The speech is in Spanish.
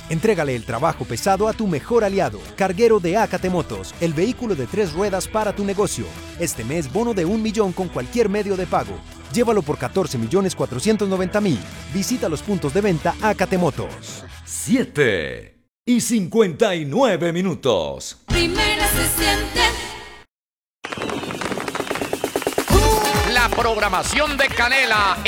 Entrégale el trabajo pesado a tu mejor aliado, Carguero de Ácate Motos, el vehículo de 3 ruedas para tu negocio. Este mes, bono de 1 millón con cualquier medio de pago. Llévalo por 14.490.000. Visita los puntos de venta Ácate Motos. 7:59. Primera se siente. La programación de Canela